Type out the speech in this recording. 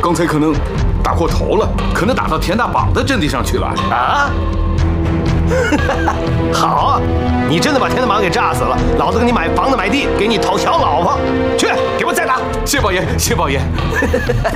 刚才可能打过头了，可能打到田大绑的阵地上去了。 啊！好啊，你真的把田大绑给炸死了，老子给你买房子买地，给你讨小老婆。去，给我再打！ 谢宝爷，谢宝爷。